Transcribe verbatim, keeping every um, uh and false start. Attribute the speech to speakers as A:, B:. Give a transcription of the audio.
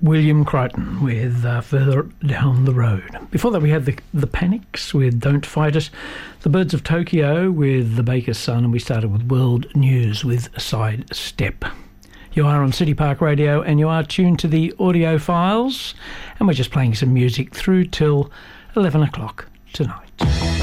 A: William Crichton with uh, Further Down the Road. Before that we had the, the Panics with Don't Fight It, the Birds of Tokyo with The Baker's Son, and we started with World News with Side Step. You are on City Park Radio and you are tuned to the Audio Files, and we're just playing some music through till eleven o'clock tonight.